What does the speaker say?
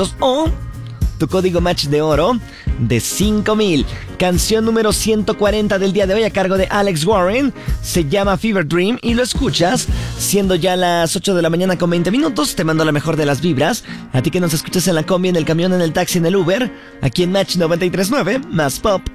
pesos o tu código match de oro de 5,000. Canción número 140 del día de hoy a cargo de Alex Warren. Se llama Fever Dream y lo escuchas siendo ya las 8 de la mañana con 20 minutos. Te mando la mejor de las vibras. A ti que nos escuchas en la combi, en el camión, en el taxi, en el Uber. Aquí en Match 93.9, más pop.